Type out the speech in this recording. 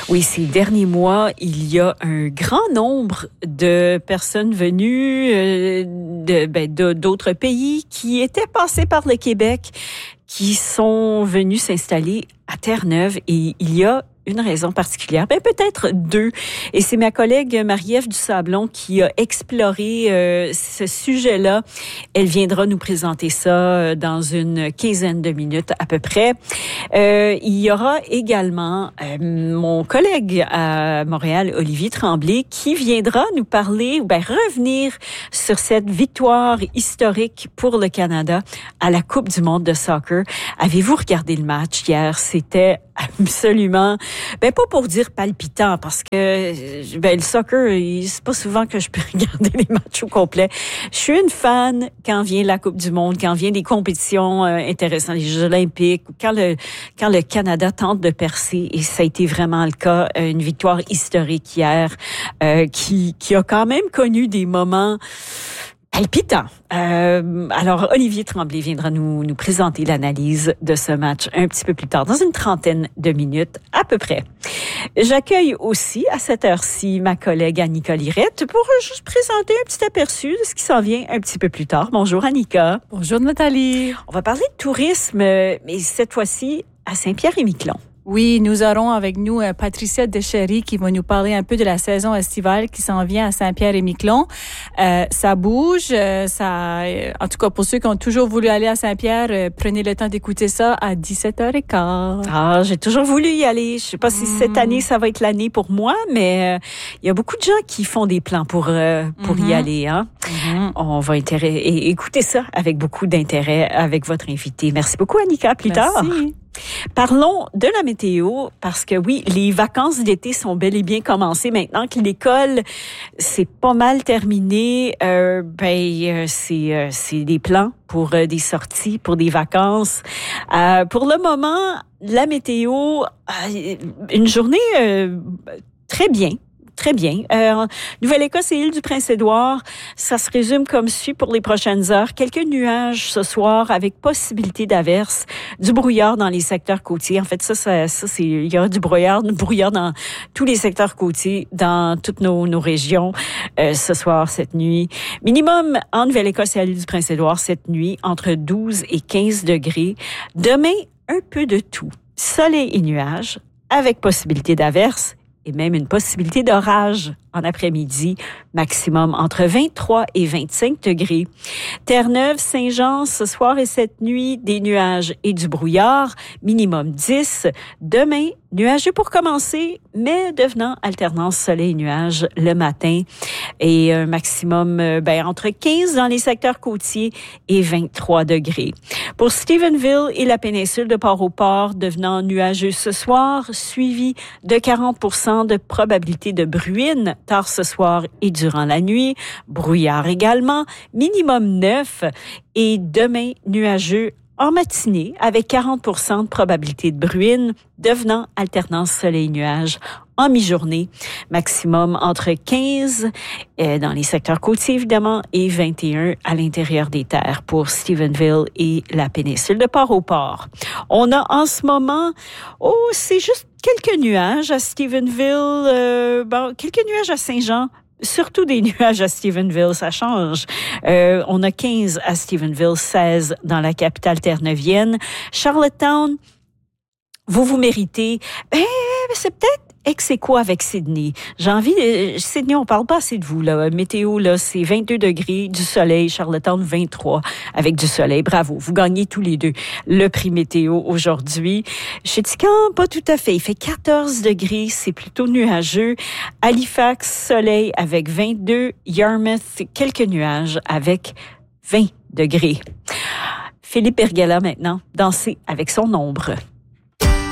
Oui, ces derniers mois, il y a un grand nombre de personnes venues d'autres pays qui étaient passées par le Québec, qui sont venus s'installer à Terre-Neuve, et il y a une raison particulière, peut-être deux. Et c'est ma collègue Marie-Ève Dusablon qui a exploré ce sujet-là. Elle viendra nous présenter ça dans une quinzaine de minutes à peu près. Il y aura également mon collègue à Montréal, Olivier Tremblay, qui viendra nous parler, revenir sur cette victoire historique pour le Canada à la Coupe du monde de soccer. Avez-vous regardé le match hier? C'était absolument, pas pour dire palpitant, parce que le soccer, c'est pas souvent que je peux regarder les matchs au complet. Je suis une fan quand vient la Coupe du monde, quand vient des compétitions intéressantes, les Jeux olympiques, quand le Canada tente de percer, et ça a été vraiment le cas, une victoire historique hier, qui a quand même connu des moments palpitant. Alors, Olivier Tremblay viendra nous présenter l'analyse de ce match un petit peu plus tard, dans une trentaine de minutes à peu près. J'accueille aussi à cette heure-ci ma collègue Annika Lirette pour juste présenter un petit aperçu de ce qui s'en vient un petit peu plus tard. Bonjour Annika. Bonjour Nathalie. On va parler de tourisme, mais cette fois-ci à Saint-Pierre-et-Miquelon. Oui, nous aurons avec nous Patricia Deschéry qui va nous parler un peu de la saison estivale qui s'en vient à Saint-Pierre-et-Miquelon. Ça bouge, en tout cas pour ceux qui ont toujours voulu aller à Saint-Pierre, prenez le temps d'écouter ça à 17h15. Ah, j'ai toujours voulu y aller. Je sais pas si cette année ça va être l'année pour moi, mais il y a beaucoup de gens qui font des plans pour y aller. Hein? On va écouter ça avec beaucoup d'intérêt avec votre invité. Merci beaucoup Annika. Plus tard. Parlons de la météo, parce que oui, les vacances d'été sont bel et bien commencées maintenant que l'école c'est pas mal terminé. C'est des plans pour des sorties, pour des vacances. Pour le moment, la météo, une journée très bien. Très bien. Nouvelle-Écosse et Île-du-Prince-Édouard, ça se résume comme suit pour les prochaines heures. Quelques nuages ce soir avec possibilité d'averses, du brouillard dans les secteurs côtiers. En fait, il y aura du brouillard dans tous les secteurs côtiers, dans toutes nos régions ce soir, cette nuit. Minimum en Nouvelle-Écosse et à l'Île-du-Prince-Édouard cette nuit, entre 12 et 15 degrés. Demain, un peu de tout. Soleil et nuages, avec possibilité d'averses, et même une possibilité d'orage en après-midi, maximum entre 23 et 25 degrés. Terre-Neuve, Saint-Jean, ce soir et cette nuit, des nuages et du brouillard, minimum 10. Demain, nuageux pour commencer, mais devenant alternance soleil et nuages le matin, et un maximum entre 15 dans les secteurs côtiers et 23 degrés. Pour Stephenville et la péninsule de Port-au-Port, devenant nuageux ce soir, suivi de 40% de probabilité de bruine tard ce soir et durant la nuit, brouillard également, minimum 9, et demain nuageux en matinée avec 40% de probabilité de bruine, devenant alternance soleil-nuage en mi-journée, maximum entre 15 dans les secteurs côtiers évidemment et 21 à l'intérieur des terres pour Stephenville et la péninsule de Port-au-Port. On a en ce moment, c'est juste quelques nuages à Stephenville, quelques nuages à Saint-Jean. Surtout des nuages à Stephenville, ça change. On a 15 à Stephenville, 16 dans la capitale terre-neuvienne. Charlottetown, vous méritez. C'est peut-être ex-aequo avec Sydney. Sydney, on parle pas assez de vous, là. Météo, là, c'est 22 degrés, du soleil. Charlottetown, 23 avec du soleil. Bravo. Vous gagnez tous les deux le prix météo aujourd'hui. Chéticamp, pas tout à fait. Il fait 14 degrés. C'est plutôt nuageux. Halifax, soleil avec 22. Yarmouth, quelques nuages avec 20 degrés. Philippe Ergala maintenant, danser avec son ombre.